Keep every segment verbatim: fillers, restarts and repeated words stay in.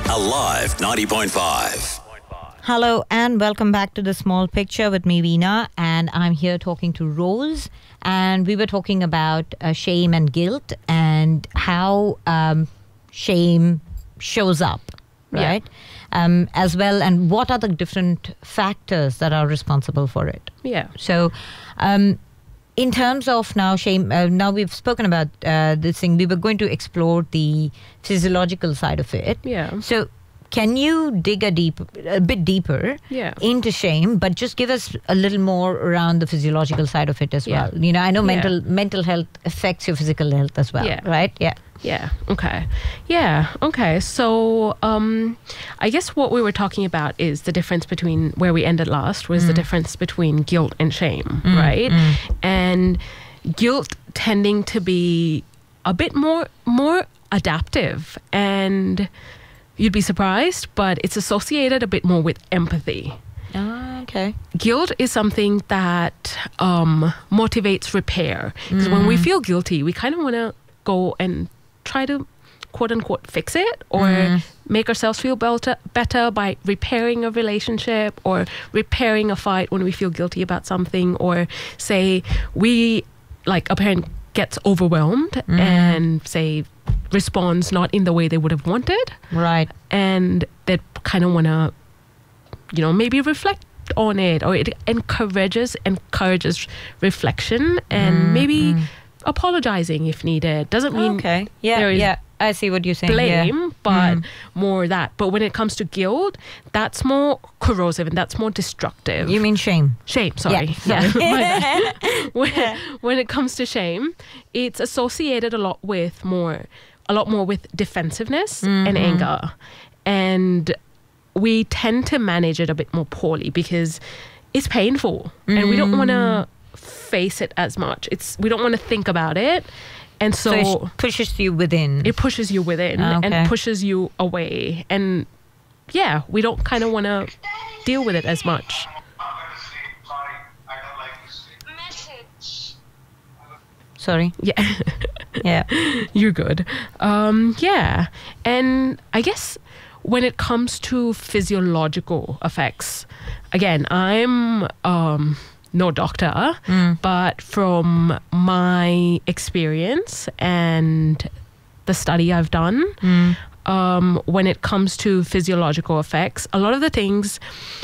Alive ninety point five. Hello and welcome back to The Small Picture with me, Veena, and I'm here talking to Rose, and we were talking about uh, shame and guilt and how um, shame shows up, right? Yeah. Um, as well, and what are the different factors that are responsible for it. Yeah. So, um, in terms of now shame, uh, now we've spoken about uh, this thing, we were going to explore the physiological side of it. Yeah. So, can you dig a deep, a bit deeper yeah. into shame, but just give us a little more around the physiological side of it as yeah. well? You know, I know yeah. mental mental health affects your physical health as well, yeah. right? Yeah. Yeah. Okay. Yeah. Okay. So, um, I guess what we were talking about is the difference between where we ended last was mm. the difference between guilt and shame, mm. right? Mm. And guilt tending to be a bit more more adaptive, and you'd be surprised, but it's associated a bit more with empathy. Oh, okay. Guilt is something that um, motivates repair. Because mm. when we feel guilty, we kind of want to go and try to, quote unquote, fix it or mm. make ourselves feel better, better by repairing a relationship or repairing a fight when we feel guilty about something, or say we, like a parent gets overwhelmed mm. and say, responds not in the way they would have wanted. Right. And they kind of want to, you know, maybe reflect on it, or it encourages, encourages reflection and mm, maybe mm. apologizing if needed. Doesn't mean okay. yeah, there is yeah. I see what you're saying. blame, yeah. but mm. more that. But when it comes to guilt, that's more corrosive and that's more destructive. You mean shame? Shame, sorry. Yeah. yeah. when, when it comes to shame, it's associated a lot with more, a lot more with defensiveness mm-hmm. and anger. And we tend to manage it a bit more poorly because it's painful mm. and we don't want to face it as much. It's we don't want to think about it. And so, so it pushes you within. It pushes you within oh, okay. and pushes you away. And yeah, we don't kind of want to deal with it as much. Sorry. Yeah. yeah. You're good. Um, yeah. And I guess when it comes to physiological effects, again, I'm um, no doctor, mm. but from my experience and the study I've done, mm. um, when it comes to physiological effects, a lot of the things,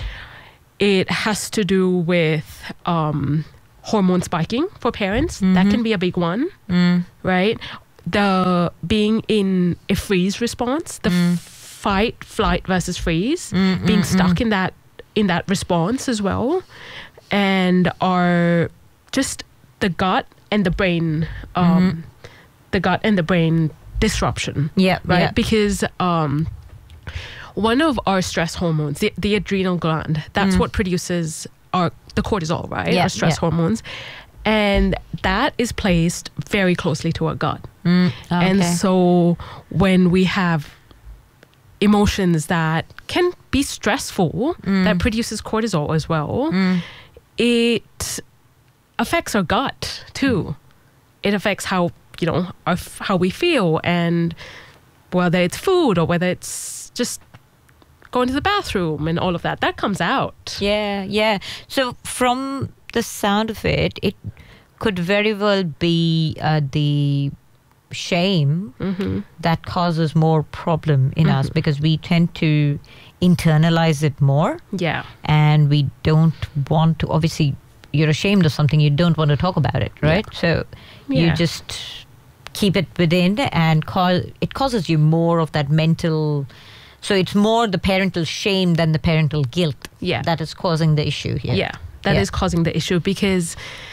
it has to do with um, hormone spiking for parents. Mm-hmm. That can be a big one, mm. right? The being in a freeze response, the mm. f- fight, flight versus freeze, mm, being mm, stuck mm. in that in that response as well, and our just the gut and the brain, um, mm-hmm. the gut and the brain disruption. Yeah, right. Yeah. Because um, one of our stress hormones, the, the adrenal gland, that's mm. what produces our the cortisol, right? Yeah, our stress yeah. hormones, and that is placed very closely to our gut. Mm, okay. And so when we have emotions that can be stressful, mm. that produces cortisol as well, mm. it affects our gut too. It affects how, you know, our, how we feel, and whether it's food or whether it's just going to the bathroom and all of that, that comes out. Yeah, yeah. So from the sound of it, it could very well be uh, the shame mm-hmm. that causes more problem in mm-hmm. us, because we tend to internalize it more. Yeah. And we don't want to, obviously, you're ashamed of something, you don't want to talk about it, right? Yeah. So yeah. you just keep it within, and cause, it causes you more of that mental... So it's more the parental shame than the parental guilt yeah. that is causing the issue here. Yeah, that yeah. is causing the issue, because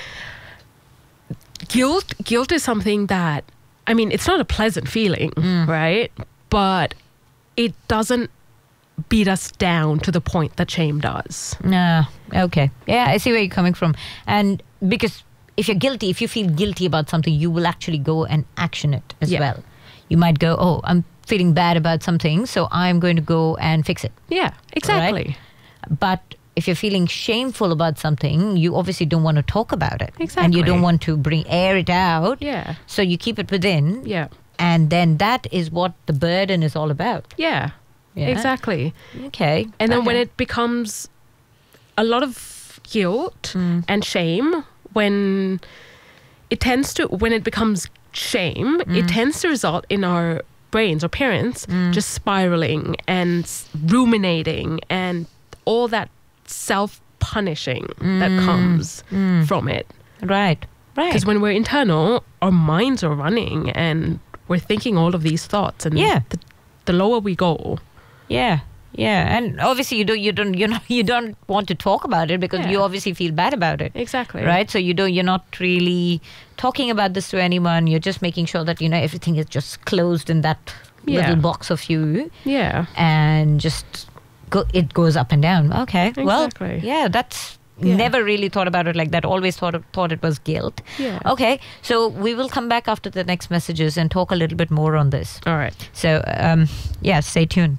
guilt guilt is something that, I mean, it's not a pleasant feeling, mm. right? But it doesn't beat us down to the point that shame does. No, okay. Yeah, I see where you're coming from. And because if you're guilty, if you feel guilty about something, you will actually go and action it as yeah. well. You might go, oh, I'm feeling bad about something, so I'm going to go and fix it. Yeah, exactly. Right? But if you're feeling shameful about something, you obviously don't want to talk about it. Exactly. And you don't want to bring air it out. Yeah. So you keep it within. Yeah. And then that is what the burden is all about. Yeah. Yeah. exactly. Okay. And then okay. when it becomes a lot of guilt Mm. and shame, when it tends to, when it becomes shame, Mm. it tends to result in our brains or parents Mm. just spiraling and s- ruminating and all that self-punishing that Mm. comes Mm. from it. Right. Right. Because when we're internal, our minds are running and we're thinking all of these thoughts. And Yeah. the, the lower we go, Yeah, yeah, and obviously you don't, you don't, you know, you don't want to talk about it because Yeah. you obviously feel bad about it, exactly. right? So you don't, you're not really talking about this to anyone. You're just making sure that you know everything is just closed in that Yeah. little box of you, Yeah. and just go, it goes up and down. Okay, well, Exactly. yeah, that's. Yeah. Never really thought about it like that. Always thought of, thought it was guilt. Yeah. Okay, so we will come back after the next messages and talk a little bit more on this. All right. So um, yeah, stay tuned.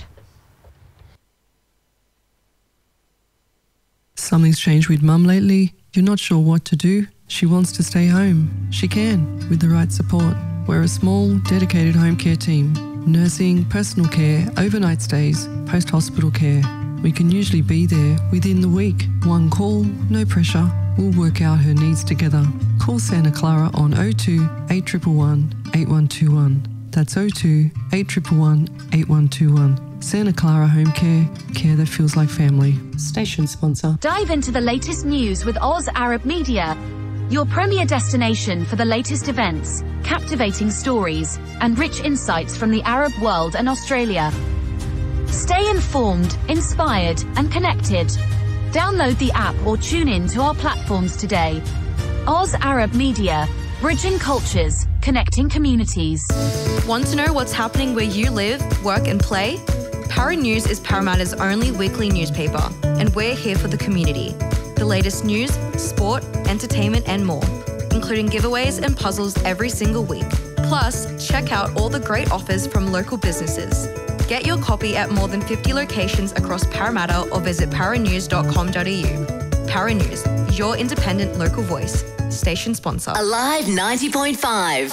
Something's changed with Mum lately. You're not sure what to do. She wants to stay home. She can, with the right support. We're a small, dedicated home care team. Nursing, personal care, overnight stays, post-hospital care. We can usually be there within the week. One call, no pressure. We'll work out her needs together. Call Santa Clara on oh two, eight one one, eight one two one. That's oh two, eight one one, eight one two one. Santa Clara Home Care, care that feels like family. Station sponsor. Dive into the latest news with Oz Arab Media, your premier destination for the latest events, captivating stories, and rich insights from the Arab world and Australia. Stay informed, inspired, and connected. Download the app or tune in to our platforms today. Oz Arab Media, bridging cultures, connecting communities. Want to know what's happening where you live, work and play? Para News is Parramatta's only weekly newspaper, and we're here for the community. The latest news, sport, entertainment and more, including giveaways and puzzles every single week. Plus, check out all the great offers from local businesses. Get your copy at more than fifty locations across Parramatta or visit paranews dot com dot a u. Para News, your independent local voice. Station sponsor. Alive ninety point five.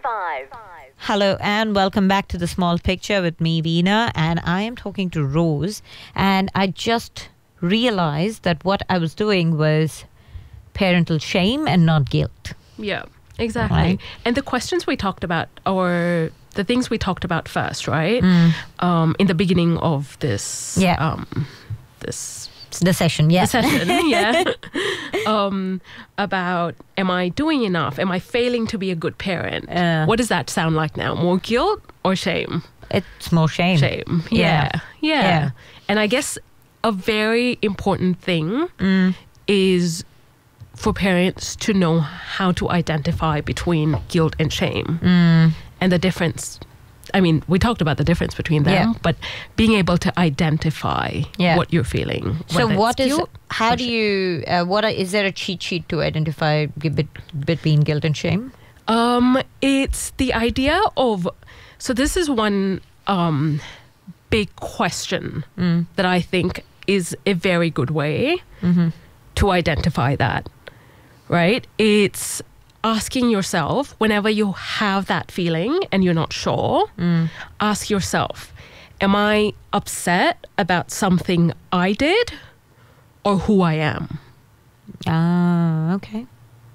Hello and welcome back to The Small Picture with me, Veena, and I am talking to Rose, and I just realized that what I was doing was parental shame and not guilt. Yeah, exactly. Right. And the questions we talked about, or the things we talked about first, right? Mm. Um, in the beginning of this, Yeah. um, this The session, yeah. the session, yeah, um, about am I doing enough? Am I failing to be a good parent? Uh. What does that sound like now? More guilt or shame? It's more shame. Shame. Yeah. Yeah. Yeah. Yeah. And I guess a very important thing Mm. is for parents to know how to identify between guilt and shame Mm. and the difference. I mean, we talked about the difference between them, Yeah. but being able to identify Yeah. what you're feeling. So whether it's what is, guilt how or do shame. you, uh, what are, is there a cheat sheet to identify g- bit, between guilt and shame? Um, it's the idea of, so this is one um, big question Mm. that I think is a very good way Mm-hmm. to identify that, right? It's asking yourself, whenever you have that feeling and you're not sure, Mm. ask yourself, am I upset about something I did or who I am? Ah, okay.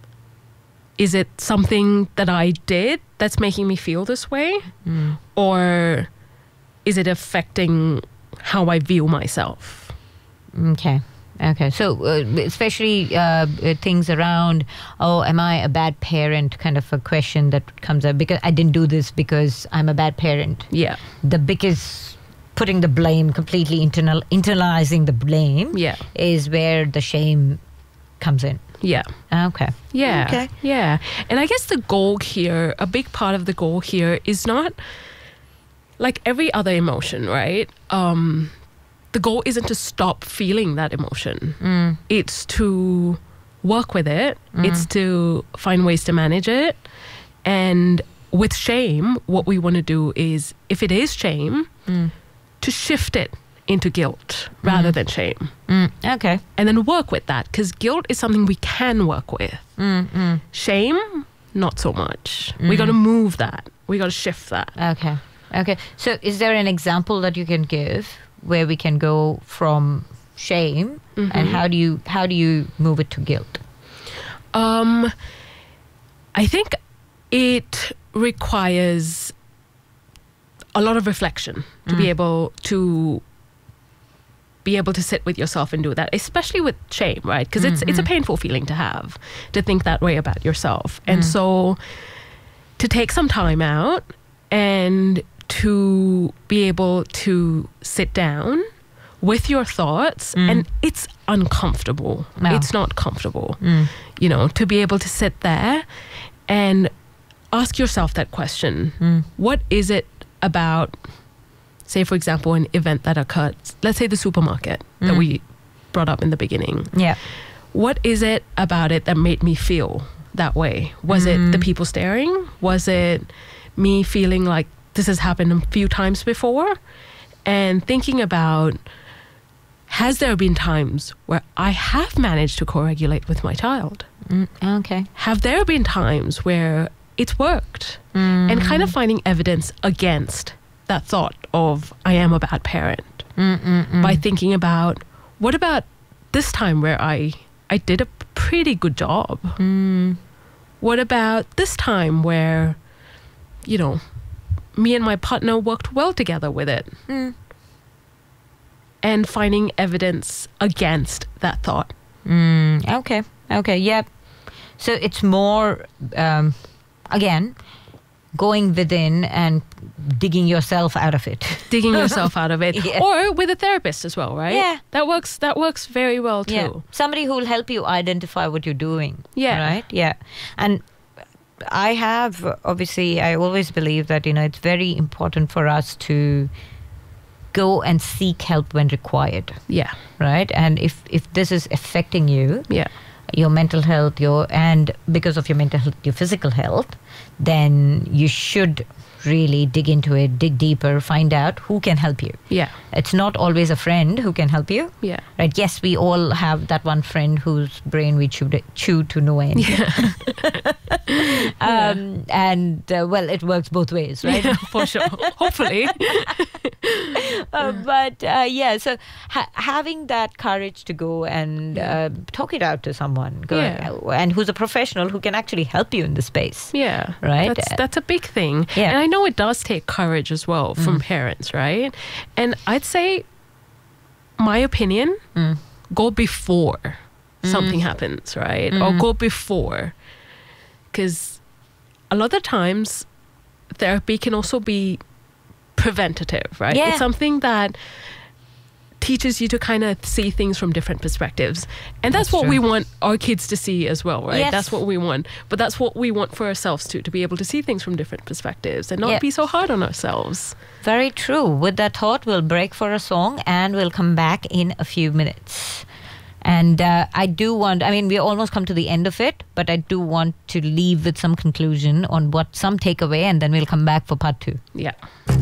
Is it something that I did that's making me feel this way? Mm. Or is it affecting how I view myself? Okay. Okay. So, uh, especially uh, uh, things around, oh, am I a bad parent? Kind of a question that comes up because I didn't do this because I'm a bad parent. Yeah. The biggest putting the blame completely internal internalizing the blame Yeah. is where the shame comes in. Yeah. Okay. Yeah. Okay. Yeah. And I guess the goal here, a big part of the goal here is not like every other emotion, right? Um, the goal isn't to stop feeling that emotion. Mm. It's to work with it. Mm. It's to find ways to manage it. And with shame, what we want to do is, if it is shame, Mm. to shift it into guilt rather than shame. Mm. Okay. And then work with that, because guilt is something we can work with. Mm. Mm. Shame, not so much. We got to move that. We got to shift that. Okay. Okay. So is there an example that you can give where we can go from shame Mm-hmm. and how do you how do you move it to guilt? Um, I think it requires a lot of reflection to be able to be able to sit with yourself and do that, especially with shame, right? Because it's it's a painful feeling to have, to think that way about yourself. And so to take some time out and to be able to sit down with your thoughts, and it's uncomfortable. No. It's not comfortable, you know, to be able to sit there and ask yourself that question. What is it about, say, for example, an event that occurred, let's say the supermarket that we brought up in the beginning. Yeah. What is it about it that made me feel that way? Was it the people staring? Was it me feeling like this has happened a few times before? And thinking about, has there been times where I have managed to co-regulate with my child? Mm, okay. Have there been times where it's worked? And kind of finding evidence against that thought of I am a bad parent by thinking about, what about this time where I I did a pretty good job? What about this time where, you know, me and my partner worked well together with it? And finding evidence against that thought. Mm, okay. Okay. Yep. So it's more, um, again, going within and digging yourself out of it. Digging yourself out of it. Yeah. Or with a therapist as well, right? Yeah. That works that works very well too. Yeah. Somebody who will help you identify what you're doing. Yeah. Right? Yeah. And I have, obviously, I always believe that, you know, it's very important for us to go and seek help when required. Yeah. Right? And if, if this is affecting you, Yeah. your mental health, your and because of your mental health, your physical health, then you should really dig into it, dig deeper, find out who can help you. Yeah. It's not always a friend who can help you. Yeah. Right? Yes, we all have that one friend whose brain we chew, chew to no end. um, and, uh, well, it works both ways, right? Yeah, for sure. Hopefully. Uh, but, uh, yeah, so ha- having that courage to go and uh, talk it out to someone go Yeah. and who's a professional who can actually help you in the space. Yeah. Right? That's that's a big thing. Yeah. And I know it does take courage as well from parents, right? And I'd say, my opinion, go before something happens, right? Or go before. Because a lot of times therapy can also be preventative, right? Yeah. It's something that teaches you to kind of see things from different perspectives. And that's, That's what true. we want our kids to see as well, right? Yes. That's what we want. But that's what we want for ourselves too, to be able to see things from different perspectives and not Yeah. be so hard on ourselves. Very true. With that thought, we'll break for a song and we'll come back in a few minutes. And uh, I do want, I mean, we almost come to the end of it, but I do want to leave with some conclusion on what some takeaway, and then we'll come back for part two. Yeah.